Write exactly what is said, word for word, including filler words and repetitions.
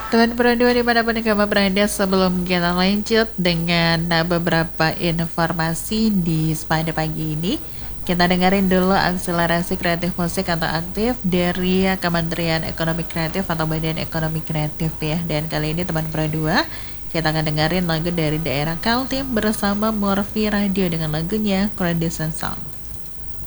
Teman berdua dimanapun kamu berada, sebelum kita lanjut dengan beberapa informasi di pada pagi ini, kita dengerin dulu akselerasi kreatif musik atau aktif dari Kementerian Ekonomi Kreatif atau Badan Ekonomi Kreatif ya. Dan kali ini teman berdua, kita akan dengerin lagu dari daerah Kaltim bersama Morfi Radio dengan lagunya Credit Song.